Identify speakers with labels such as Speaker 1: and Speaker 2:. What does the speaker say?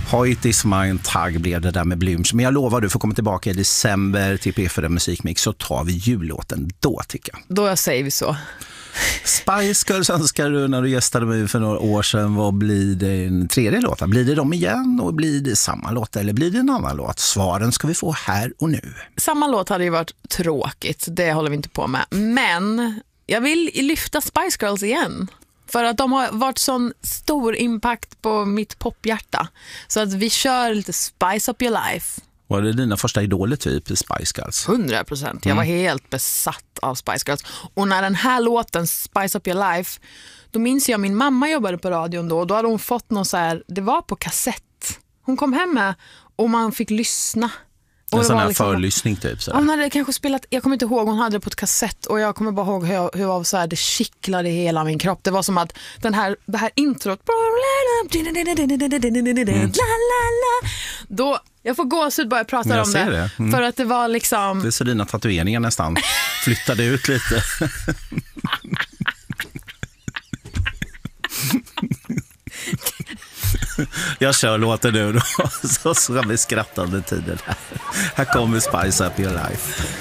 Speaker 1: It is mine tag blev det där med Blyms. Men jag lovar, du får komma tillbaka i december till P4 Musikmix, så tar vi jullåten då, tycker jag.
Speaker 2: Då säger vi så.
Speaker 1: Spice Girls önskar du när du gästade mig för några år sedan. Vad blir det en tredje låt? Blir det dem igen och blir det samma låt eller blir det en annan låt? Svaren ska vi få här och nu.
Speaker 2: Samma låt hade ju varit tråkigt, det håller vi inte på med. Men jag vill lyfta Spice Girls igen. För att de har varit sån stor impact på mitt pophjärta. Så att vi kör lite Spice Up Your Life.
Speaker 1: Var det dina första idoler typ, Spice Girls?
Speaker 2: 100%. Jag var helt besatt av Spice Girls. Och när den här låten, Spice Up Your Life, då minns jag min mamma jobbade på radion då. Och då hade hon fått någon så här, det var på kassett. Hon kom hem med och man fick lyssna. Och
Speaker 1: en sån här
Speaker 2: liksom,
Speaker 1: förlyssning typ. Så
Speaker 2: hon hade kanske spelat, jag kommer inte ihåg, hon hade det på ett kassett. Och jag kommer bara ihåg hur var så här, det kittlade i hela min kropp. Det var som att det här introt då, jag får gåshud bara jag pratar om det. För att det var liksom...
Speaker 1: Det är så dina tatueringar nästan flyttade ut lite. Jag kör låten nu då, så ska vi skratta under tiden här. Här kommer Spice Up Your Life.